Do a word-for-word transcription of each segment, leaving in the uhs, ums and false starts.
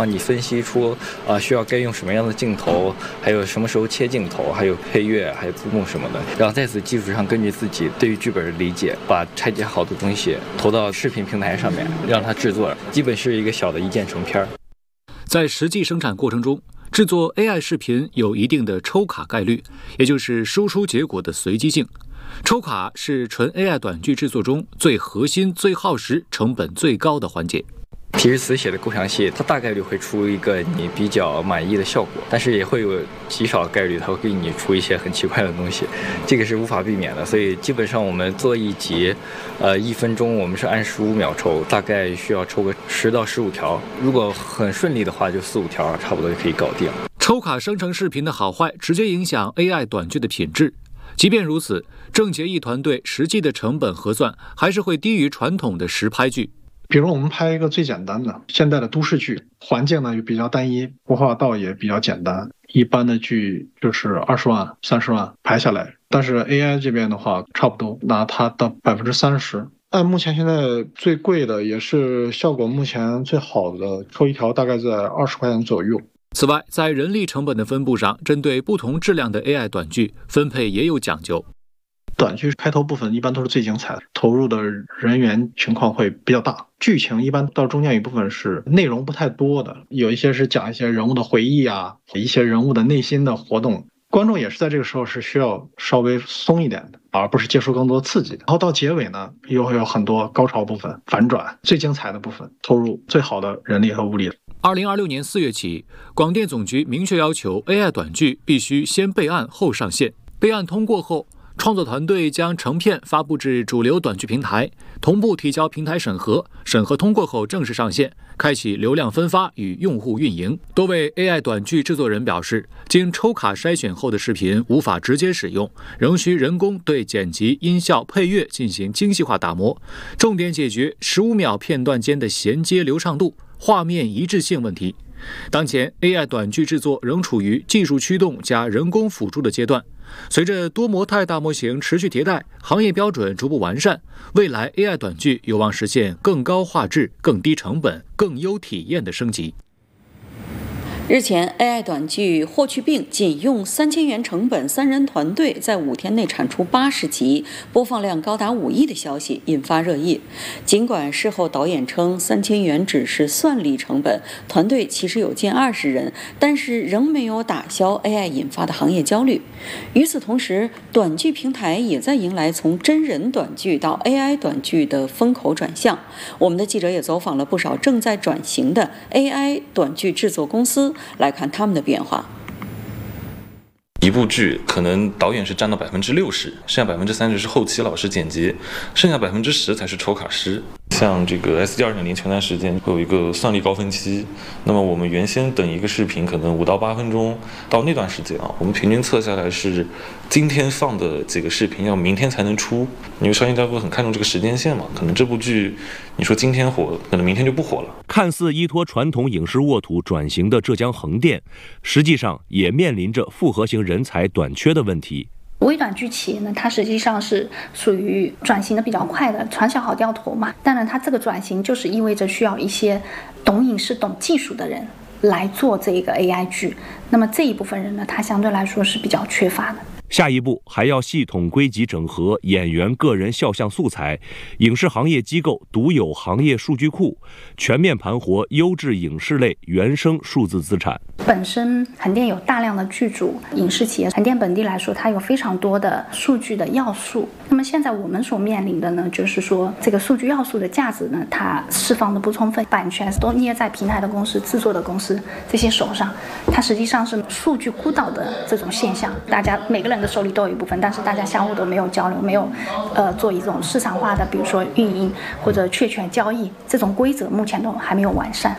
帮你分析出啊、呃、需要该用什么样的镜头，还有什么时候切镜头，还有配乐，还有字幕什么的。然后在此基础上，根据自己对于剧本的理解，把拆解好的东西投到视频平台上面，让它制作，基本是一个小的一键成片。 在实际生产过程中，制作 A I 视频有一定的抽卡概率，也就是输出结果的随机性。抽卡是纯 A I 短剧制作中最核心、最耗时、成本最高的环节。 提示词写的够详细，它大概率会出一个你比较满意的效果，但是也会有极少概率它会给你出一些很奇怪的东西，这个是无法避免的。所以基本上我们做一集，呃，一分钟我们是按十五秒抽，大概需要抽个十到十五条，如果很顺利的话，就四五条差不多就可以搞定。 抽卡生成视频的好坏直接影响 A I 短剧的品质。即便如此，郑捷义团队实际的成本核算还是会低于传统的实拍剧。 比如我们拍一个最简单的现代的都市剧，环境呢也比较单一，服化道也比较简单，一般的剧就是二十万、三十万拍下来。但是 A I 这边的话，差不多拿它的百分之三十。按目前现在最贵的，也是效果目前最好的，抽一条大概在二十块钱左右。 此外，在人力成本的分布上，针对不同质量的 A I 短剧分配也有讲究。 短剧开头部分一般都是最精彩的，投入的人员情况会比较大，剧情一般到中间有一部分是内容不太多的，有一些是讲一些人物的回忆啊，一些人物的内心的活动，观众也是在这个时候是需要稍微松一点的，而不是接受更多刺激。然后到结尾呢，又会有很多高潮部分、反转，最精彩的部分，投入最好的人力和物力。 二零二六年四月起，广电总局明确要求 A I 短剧必须先备案后上线，备案通过后，创作团队将成片发布至主流短剧平台，同步提交平台审核，审核通过后正式上线，开启流量分发与用户运营。多位 A I 短剧制作人表示，经抽卡筛选后的视频无法直接使用，仍需人工对剪辑、音效、配乐进行精细化打磨，重点解决十五秒片段间的衔接流畅度、画面一致性问题。当前 A I 短剧制作仍处于技术驱动加人工辅助的阶段，随着多模态大模型持续迭代，行业标准逐步完善，未来 A I 短剧有望实现更高画质、更低成本、更优体验的升级。 日前 ，A I 短剧《霍去病》仅用三千元成本，三人团队在五天内产出八十集，播放量高达五亿的消息引发热议。尽管事后导演称三千元只是算力成本，团队其实有近二十人，但是仍没有打消 A I 引发的行业焦虑。与此同时，短剧平台也在迎来从真人短剧到 A I 短剧的风口转向。我们的记者也走访了不少正在转型的 A I 短剧制作公司。来看他们的变化。 一部剧可能导演是占到百分之六十，剩下百分之三十是后期老师剪辑，剩下百分之十才是抽卡师。像这个 S D 二点零前段时间会有一个算力高峰期，那么我们原先等一个视频可能五到八分钟，到那段时间啊，我们平均测下来是今天放的这个视频要明天才能出，因为商业单位很看重这个时间线嘛，可能这部剧你说今天火，可能明天就不火了。 看似依托传统影视沃土转型的浙江横店，实际上也面临着复合型人才短缺的问题。 微短剧企业呢，它实际上是属于转型的比较快的，船小好掉头嘛。当然，它这个转型就是意味着需要一些懂影视、懂技术的人来做这个 A I 剧。那么这一部分人呢，它相对来说是比较缺乏的。 下一步还要系统归集整合演员个人肖像素材，影视行业机构独有行业数据库，全面盘活优质影视类原生数字资产。 本身横店有大量的剧组，影视企业横店本地来说，它有非常多的数据的要素。那么现在我们所面临的呢，就是说这个数据要素的价值呢，它释放的不充分，版权都捏在平台的公司、制作的公司这些手上，它实际上是数据孤岛的这种现象。大家每个人的手里都有一部分，但是大家相互都没有交流，没有呃做一种市场化的，比如说运营或者确权交易这种规则，目前都还没有完善。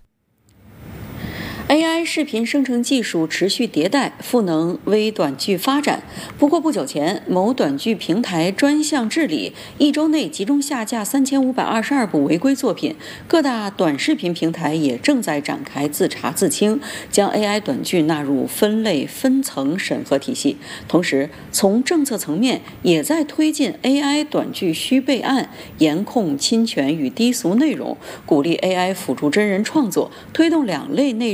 A I 视频生成技术持续迭代，赋能微短剧发展。不过不久前，某短剧平台专项治理，一周内集中下架三千五百二十二部违规作品。各大短视频平台也正在展开自查自清，将 A I 短剧纳入分类分层审核体系。同时，从政策层面也在推进 A I 短剧需备案，严控侵权与低俗内容，鼓励 A I 辅助真人创作，推动两类内容